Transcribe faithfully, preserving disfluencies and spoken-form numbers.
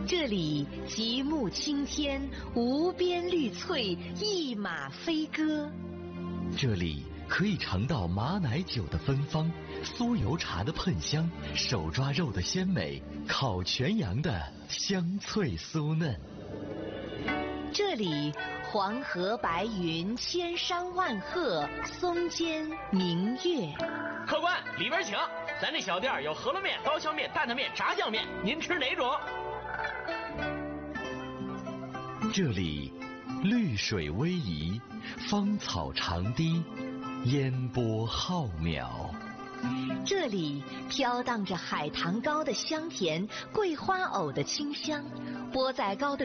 这里极目青天，无边绿翠，一马飞歌。 这里可以尝到马奶酒的芬芳，酥油茶的喷香，手抓肉的鲜美，烤全羊的香脆酥嫩。 这里黄河白云，千山万壑，松间明月。 客官，里边请。咱这小店有饸饹面、刀削面、担担面、炸酱面，您吃哪种？ 这里绿水逶迤，芳草长堤，烟波浩渺。 这里飘荡着海棠糕的香甜，桂花藕的清香，钵仔糕的